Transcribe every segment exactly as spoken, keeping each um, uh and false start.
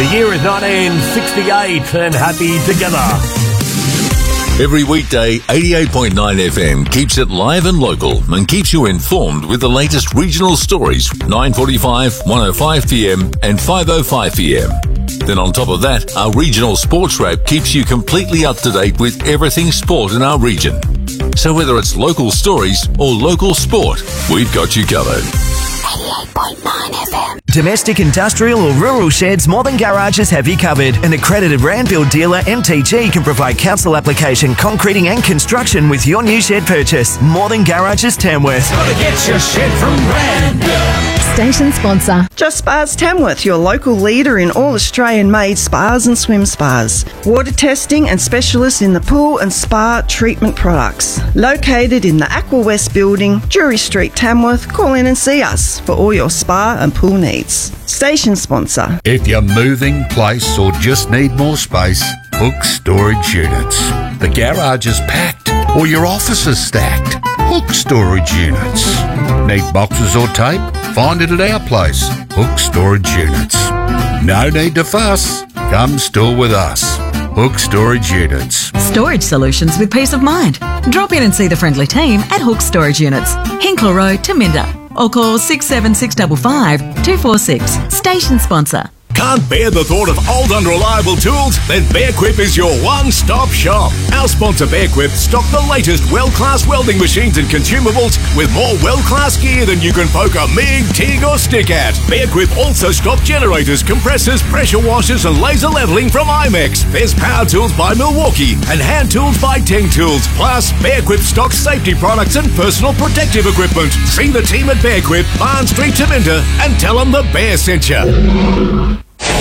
The year is nineteen sixty-eight and happy together. Every weekday, eighty-eight point nine F M keeps it live and local and keeps you informed with the latest regional stories, nine forty-five, one oh five p m and five oh five p m. Then on top of that, our regional sports wrap keeps you completely up to date with everything sport in our region. So whether it's local stories or local sport, we've got you covered. eighty-eight point nine F M. Domestic, industrial or rural sheds, Northern Garages have you covered. An accredited Randfield dealer, M T G, can provide council application, concreting and construction with your new shed purchase. Northern Garages, Tamworth. Gotta get your shed from Randfield. Station sponsor. Just Spas Tamworth, your local leader in all Australian-made spas and swim spas. Water testing and specialists in the pool and spa treatment products. Located in the Aqua West building, Drury Street, Tamworth. Call in and see us for all your spa and pool needs. Station sponsor. If you're moving, place or just need more space, Hook Storage Units. The garage is packed or your office is stacked. Hook Storage Units. Need boxes or tape? Find it at our place, Hook Storage Units. No need to fuss. Come store with us. Hook Storage Units. Storage solutions with peace of mind. Drop in and see the friendly team at Hook Storage Units, Hinkler Road, Taminda, or call six seven six five five two four six. Station sponsor. Can't bear the thought of old unreliable tools? Then Bearquip is your one-stop shop. Our sponsor Bearquip stock the latest world-class welding machines and consumables with more world-class gear than you can poke a MIG, TIG or stick at. Bearquip also stock generators, compressors, pressure washers and laser leveling from IMEX. There's power tools by Milwaukee and hand tools by Teng Tools. Plus, Bearquip stocks safety products and personal protective equipment. See the team at Bearquip, Barn Street, Taminda, and tell them the Bear sent you.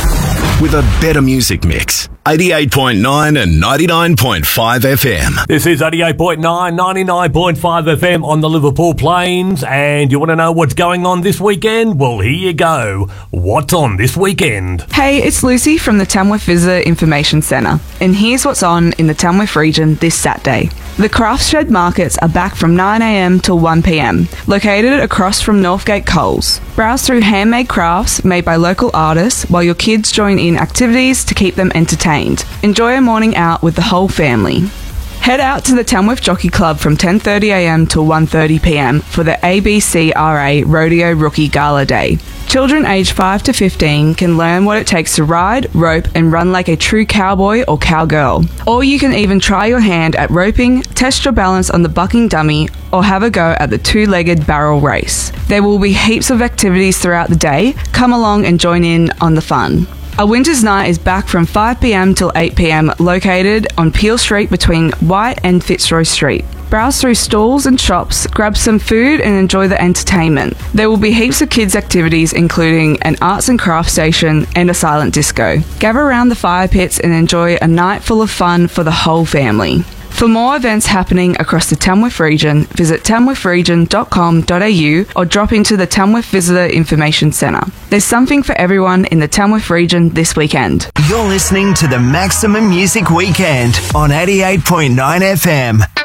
With a better music mix. eighty-eight point nine and ninety-nine point five F M. This is eighty-eight point nine, ninety-nine point five F M on the Liverpool Plains. And you want to know what's going on this weekend? Well, here you go. What's on this weekend? Hey, it's Lucy from the Tamworth Visitor Information Centre. And here's what's on in the Tamworth region this Saturday. The Craft Shed markets are back from nine a m till one p m, located across from Northgate Coles. Browse through handmade crafts made by local artists while your kids join in activities to keep them entertained. Enjoy a morning out with the whole family. Head out to the Tamworth Jockey Club from ten thirty a m till one thirty p m for the A B C R A Rodeo Rookie Gala Day. Children aged five to fifteen can learn what it takes to ride, rope and run like a true cowboy or cowgirl. Or you can even try your hand at roping, test your balance on the bucking dummy or have a go at the two-legged barrel race. There will be heaps of activities throughout the day. Come along and join in on the fun. A Winter's Night is back from five p m till eight p m located on Peel Street between White and Fitzroy Street. Browse through stalls and shops, grab some food and enjoy the entertainment. There will be heaps of kids activities including an arts and crafts station and a silent disco. Gather around the fire pits and enjoy a night full of fun for the whole family. For more events happening across the Tamworth region, visit tamworth region dot com dot a u or drop into the Tamworth Visitor Information Centre. There's something for everyone in the Tamworth region this weekend. You're listening to the Maximum Music Weekend on eighty-eight point nine F M.